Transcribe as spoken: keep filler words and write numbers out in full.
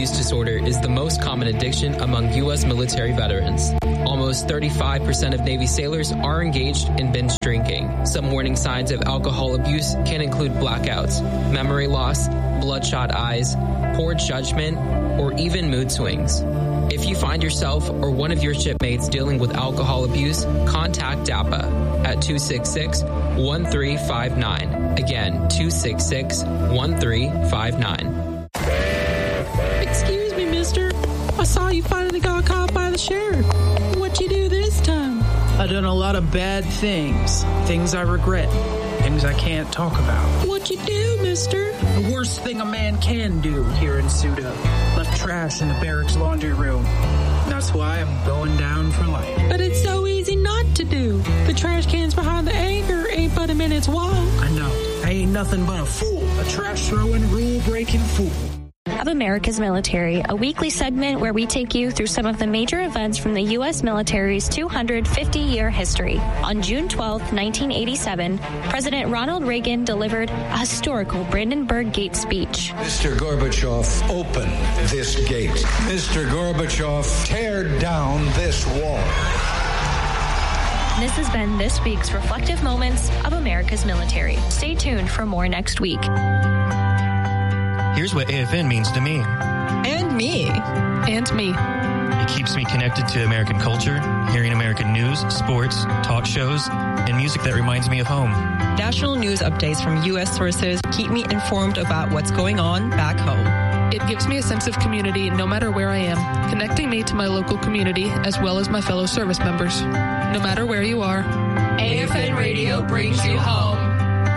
use disorder is the most common addiction among U S military veterans. Almost thirty-five percent of Navy sailors are engaged in binge drinking. Some warning signs of alcohol abuse can include blackouts, memory loss, bloodshot eyes, poor judgment, or even mood swings. If you find yourself or one of your shipmates dealing with alcohol abuse, contact D A P A at two six six, one three five nine. Again, two six six, one three five nine. Excuse me, mister. I saw you finally got caught by the sheriff. What'd you do this time? I've done a lot of bad things. Things I regret. Things I can't talk about. What'd you do, mister? The worst thing a man can do here in Suda. Left trash in the barracks laundry room. That's why I'm going down for life. But it's so easy not to do. The trash cans behind the anchor ain't but a minute's walk. I know. I ain't nothing but a fool. A trash-throwing, rule-breaking fool. Of America's Military, a weekly segment where we take you through some of the major events from the U S military's two hundred fifty year history. On June twelfth, nineteen eighty-seven, President Ronald Reagan delivered a historical Brandenburg Gate speech. Mister Gorbachev, open this gate. Mister Gorbachev, tear down this wall. This has been this week's Reflective Moments of America's Military. Stay tuned for more next week. Here's what A F N means to me. And me. And me. It keeps me connected to American culture, hearing American news, sports, talk shows, and music that reminds me of home. National news updates from U S sources keep me informed about what's going on back home. It gives me a sense of community no matter where I am, connecting me to my local community as well as my fellow service members. No matter where you are, A F N Radio brings you home.